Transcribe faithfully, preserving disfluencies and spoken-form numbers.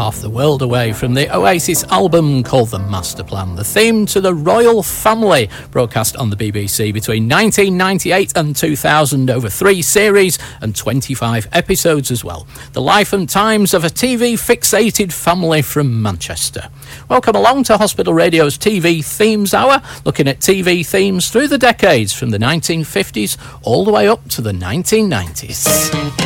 half the world away from the Oasis album called The Master Plan, the theme to the Royal Family, broadcast on the B B C between nineteen ninety-eight and two thousand over three series and twenty-five episodes as well. The life and times of a T V-fixated family from Manchester. Welcome along to Hospital Radio's T V Themes Hour, looking at T V themes through the decades from the nineteen fifties all the way up to the nineteen nineties.